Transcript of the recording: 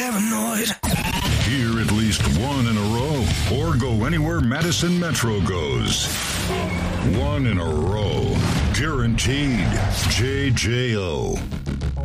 paranoid. Hear at least one in a row or go anywhere Madison Metro goes. One in a row. Guaranteed. JJO.